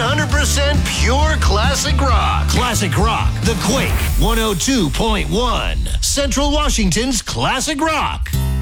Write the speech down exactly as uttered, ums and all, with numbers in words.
hundred percent pure classic rock. Classic rock. The Quake one oh two point one. Central Washington's classic rock.